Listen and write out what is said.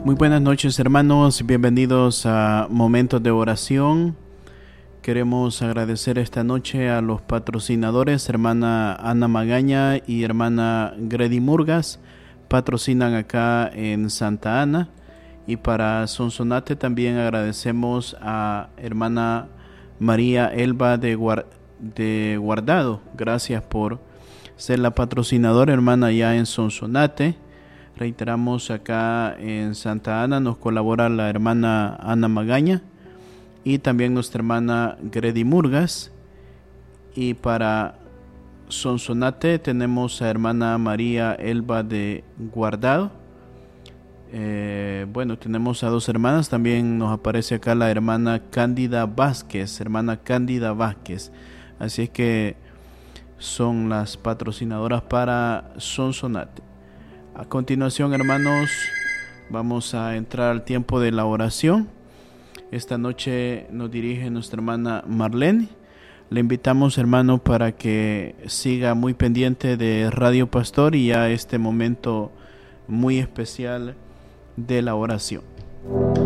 Muy buenas noches, hermanos, bienvenidos a Momentos de Oración. Queremos agradecer esta noche a los patrocinadores, hermana Ana Magaña y hermana Grady Murgas, patrocinan acá en Santa Ana. Y para Sonsonate también agradecemos a hermana María Elba de Guardado. Gracias por ser la patrocinadora, hermana, ya en Sonsonate. Reiteramos, acá en Santa Ana nos colabora la hermana Ana Magaña y también nuestra hermana Grady Murgas. Y para Sonsonate tenemos a hermana María Elba de Guardado. Tenemos a dos hermanas. También nos aparece acá la hermana Cándida Vázquez, Así es que son las patrocinadoras para Sonsonate. A continuación, hermanos, vamos a entrar al tiempo de la oración. Esta noche nos dirige nuestra hermana Marlene. Le invitamos, hermano, para que siga muy pendiente de Radio Pastor y a este momento muy especial de la oración.